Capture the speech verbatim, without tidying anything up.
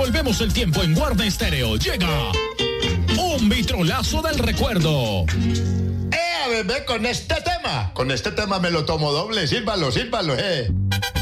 Devolvemos el tiempo en Guarda Estéreo. Llega un vitrolazo del recuerdo. ¡Eh, bebé, con este tema! Con este tema me lo tomo doble. Sírvalo, sírvalo, eh.